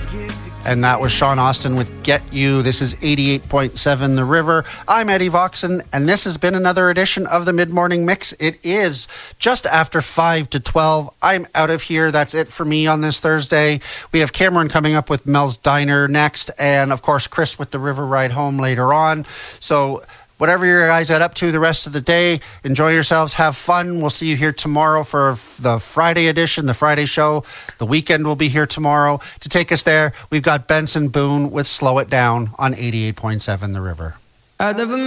And that was Sean Austin with Get You. This is 88.7 The River. I'm Eddie Voxon, and this has been another edition of the Mid-Morning Mix. It is just after 5 to 12. I'm out of here. That's it for me on this Thursday. We have Cameron coming up with Mel's Diner next, and of course Chris with the River Ride Home later on. So whatever you guys got up to the rest of the day, enjoy yourselves, have fun. We'll see you here tomorrow for the Friday edition, the Friday show. The weekend will be here tomorrow. To take us there, we've got Benson Boone with Slow It Down on 88.7 The River.